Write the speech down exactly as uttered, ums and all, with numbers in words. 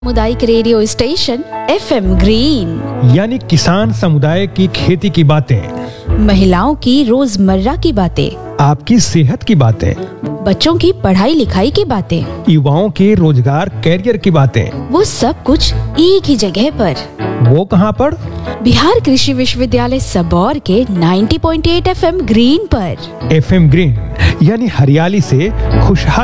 सामुदायिक radio station F M green, यानी किसान समुदाय की खेती की बातें, महिलाओं की रोजमर्रा की बातें, आपकी सेहत की बातें, बच्चों की पढ़ाई लिखाई की बातें, युवाओं के रोजगार कैरियर की बातें, वो सब कुछ एक ही जगह पर। वो कहाँ पर? बिहार कृषि विश्वविद्यालय सबौर के नब्बे पॉइंट आठ एफ एम ग्रीन पर। एफ एम ग्रीन, यानी हरियाली से खुशहाल